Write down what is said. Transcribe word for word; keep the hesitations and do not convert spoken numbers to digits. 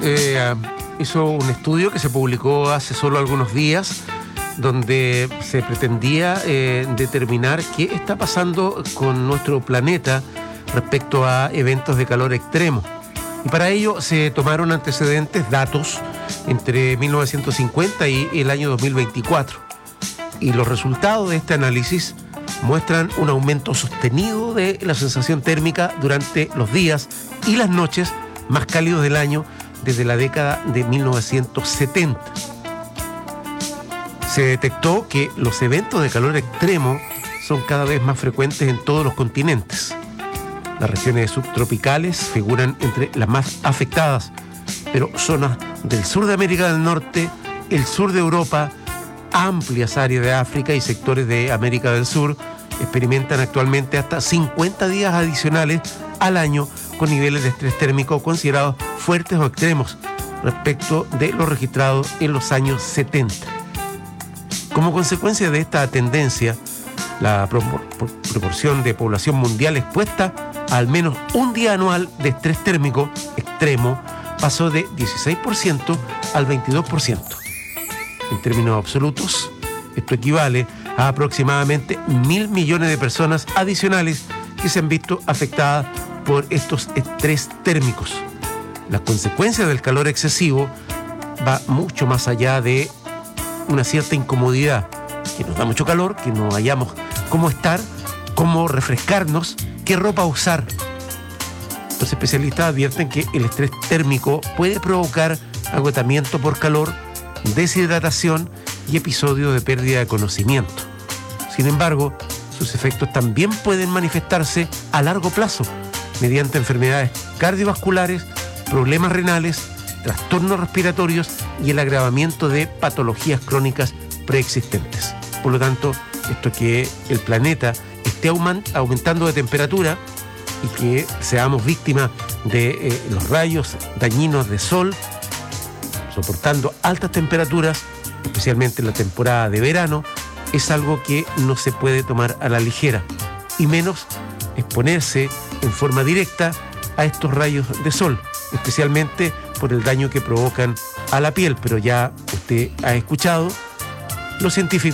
eh, hizo un estudio que se publicó hace solo algunos días, donde se pretendía eh, determinar qué está pasando con nuestro planeta respecto a eventos de calor extremo. Y para ello se tomaron antecedentes, datos, entre mil novecientos cincuenta y el año dos mil veinticuatro. Y los resultados de este análisis muestran un aumento sostenido de la sensación térmica durante los días y las noches más cálidos del año desde la década de mil novecientos setenta. Se detectó que los eventos de calor extremo son cada vez más frecuentes en todos los continentes. Las regiones subtropicales figuran entre las más afectadas, pero zonas del sur de América del Norte, el sur de Europa, amplias áreas de África y sectores de América del Sur experimentan actualmente hasta cincuenta días adicionales al año con niveles de estrés térmico considerados fuertes o extremos respecto de lo registrado en los años setenta. Como consecuencia de esta tendencia, la proporción de población mundial expuesta a al menos un día anual de estrés térmico extremo pasó de dieciséis por ciento al veintidós por ciento. En términos absolutos, esto equivale a aproximadamente mil millones de personas adicionales que se han visto afectadas por estos estrés térmicos. Las consecuencias del calor excesivo va mucho más allá de una cierta incomodidad, que nos da mucho calor, que no hayamos cómo estar, cómo refrescarnos, qué ropa usar. Los especialistas advierten que el estrés térmico puede provocar agotamiento por calor, deshidratación y episodios de pérdida de conocimiento. Sin embargo, sus efectos también pueden manifestarse a largo plazo mediante enfermedades cardiovasculares, problemas renales, trastornos respiratorios y el agravamiento de patologías crónicas preexistentes. Por lo tanto, esto que el planeta esté aumentando de temperatura y que seamos víctimas de eh, los rayos dañinos de sol, soportando altas temperaturas, especialmente en la temporada de verano, es algo que no se puede tomar a la ligera, y menos exponerse en forma directa a estos rayos de sol, especialmente por el daño que provocan a la piel. Pero ya usted ha escuchado, los científicos